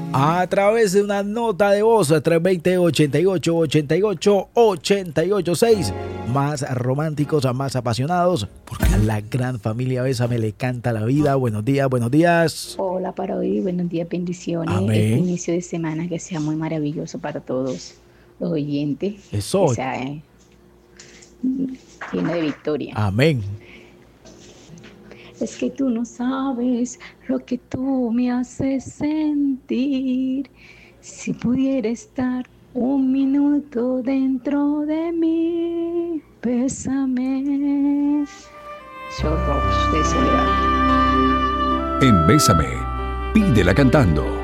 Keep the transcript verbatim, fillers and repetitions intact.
a través de una nota de voz tres dos cero, ochenta y ocho, ochenta y ocho, ochenta y ocho seis. Más románticos, más apasionados, porque a la gran familia Bésame le canta la vida. Buenos días, buenos días. Hola para hoy, buenos días, bendiciones. Amén. Este inicio de semana que sea muy maravilloso para todos los oyentes. Eso. Que sea eh, lleno de victoria. Amén. Es que tú no sabes lo que tú me haces sentir. Si pudiera estar un minuto dentro de mí, bésame. Show Rocks de Soledad. En Bésame, pídela cantando.